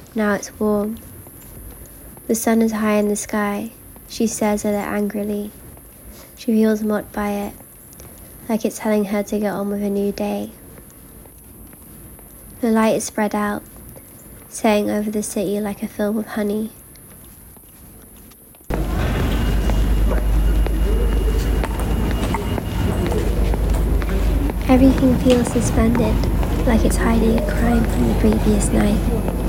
Now it's warm. The sun is high in the sky. She stares at it angrily. She feels mocked by it, like it's telling her to get on with a new day. The light is spread out, setting over the city like a film of honey. Everything feels suspended, like it's hiding a crime from the previous night.